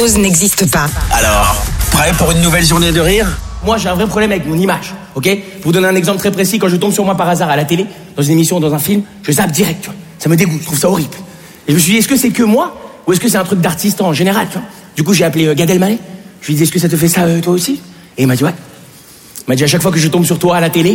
pause n'existe pas. Alors, prêt pour une nouvelle journée de rire ? Moi, j'ai un vrai problème avec mon image, ok ? Pour vous donner un exemple très précis, quand je tombe sur moi par hasard à la télé, dans une émission ou dans un film, je zappe direct, tu vois. Ça me dégoûte, je trouve ça horrible. Et je me suis dit, est-ce que c'est que moi, ou est-ce que c'est un truc d'artiste en général, tu vois ? Du coup, j'ai appelé Gad Elmaleh. Je lui ai dit, est-ce que ça te fait ça, toi aussi ? Et il m'a dit, ouais. Il m'a dit, à chaque fois que je tombe sur toi à la télé,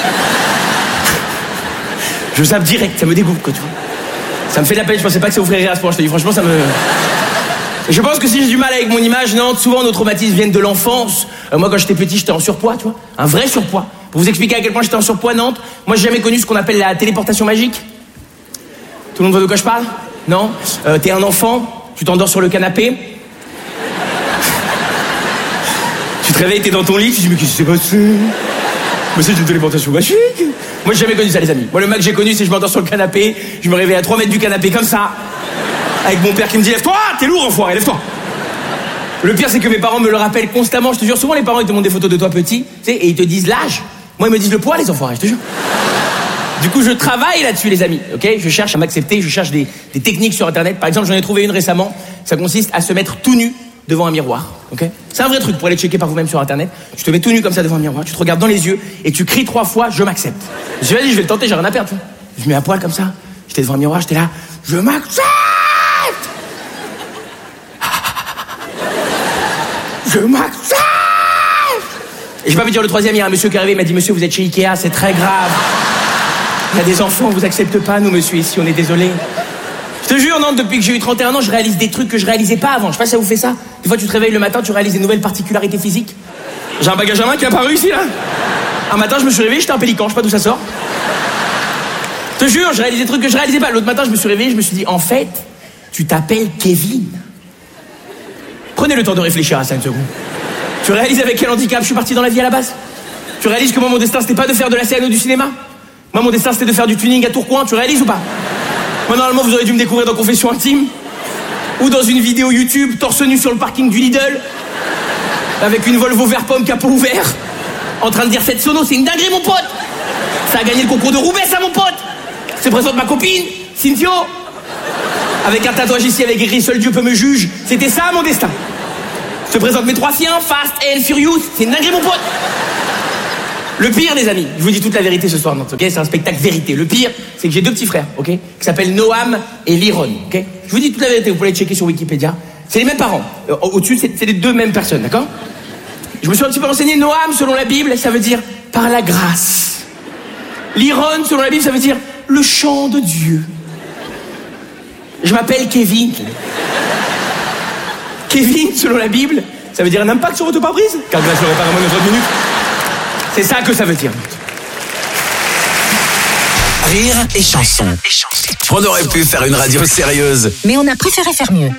je zappe direct, ça me dégoûte, quoi, tu vois. Ça me fait de la peine, je pensais pas que ça vous ferait rire à ce point, je te dis, franchement, ça me... Je pense que si j'ai du mal avec mon image, non, souvent nos traumatismes viennent de l'enfance. Moi, quand j'étais petit, j'étais en surpoids, tu vois. Un vrai surpoids. Pour vous expliquer à quel point j'étais en surpoids, Nantes, moi, j'ai jamais connu ce qu'on appelle la téléportation magique. Tout le monde voit de quoi je parle ? Non ? T'es un enfant, tu t'endors sur le canapé. Tu te réveilles, t'es dans ton lit, tu te dis, mais qu'est-ce qui s'est passé ? Mais c'est une téléportation magique. Moi, j'ai jamais connu ça, les amis. Moi, le mec que j'ai connu, c'est que je m'endors sur le canapé, je me réveille à 3 mètres du canapé, comme ça. Avec mon père qui me dit, lève-toi, t'es lourd, enfoiré, lève-toi. Le pire, c'est que mes parents me le rappellent constamment. Je te jure, souvent, les parents, ils te montrent des photos de toi petit, tu sais, et ils te disent l'âge. Moi, ils me disent le poids, les enfoirés, je te jure. Du coup, je travaille là-dessus, les amis, ok ? Je cherche à m'accepter, je cherche des techniques sur Internet. Par exemple, j'en ai trouvé une récemment. Ça consiste à se mettre tout nu devant un miroir, ok ? C'est un vrai truc pour aller checker par vous-même sur Internet. Tu te mets tout nu comme ça devant un miroir, tu te regardes dans les yeux et tu cries 3 fois, je m'accepte. Je dis, vas-y, je vais le tenter, j'ai rien à perdre. Je me mets à poil comme ça. J'étais devant un miroir, j'étais là, je m'accepte. Je m'accepte. Et je vais pas vous dire le troisième, il y a un monsieur qui est arrivé, il m'a dit, monsieur, vous êtes chez Ikea, c'est très grave. Il y a des enfants, on vous accepte pas, nous, monsieur, ici, on est désolé. Je te jure, non, depuis que j'ai eu 31 ans, je réalise des trucs que je réalisais pas avant. Je sais pas si ça vous fait ça. Des fois, tu te réveilles le matin, tu réalises des nouvelles particularités physiques. J'ai un bagage à main qui est apparu ici, là. Un matin, je me suis réveillé, j'étais un pélican, je sais pas d'où ça sort. Je te jure, je réalise des trucs que je réalisais pas. L'autre matin, je me suis réveillé, je me suis dit, en fait, tu t'appelles Kevin. Prenez le temps de réfléchir à 5 secondes. Tu réalises avec quel handicap je suis parti dans la vie à la base ? Tu réalises que moi, mon destin, c'était pas de faire de la scène ou du cinéma ? Moi, mon destin, c'était de faire du tuning à Tourcoing, tu réalises ou pas ? Moi, normalement, vous auriez dû me découvrir dans Confession Intime, ou dans une vidéo YouTube, torse nu sur le parking du Lidl, avec une Volvo vert pomme capot ouvert, en train de dire cette sono, c'est une dinguerie, mon pote. Ça a gagné le concours de Roubaix, ça, mon pote. Je te présente ma copine, Cynthio, avec un tatouage ici avec écrit « Seul Dieu peut me juger ». C'était ça, mon destin. Je te présente mes 3 chiens, Fast and Furious. C'est une dinguerie, mon pote. Le pire, les amis, je vous dis toute la vérité ce soir, Nantes, ok ? C'est un spectacle vérité. Le pire, c'est que j'ai 2 petits frères, ok ? Qui s'appellent Noam et Liron, ok ? Je vous dis toute la vérité, vous pouvez les checker sur Wikipédia. C'est les mêmes parents. Au-dessus, c'est les 2 mêmes personnes, d'accord ? Je me suis un petit peu renseigné. Noam, selon la Bible, ça veut dire « par la grâce ». Liron, selon la Bible, ça veut dire « le chant de Dieu ». Je m'appelle Kevin. Kevin, selon la Bible, ça veut dire un impact sur votre pare-brise, car grâce au réparation de 30 minutes. C'est ça que ça veut dire. Rire et chanson. On aurait pu faire une radio sérieuse. Mais on a préféré faire mieux.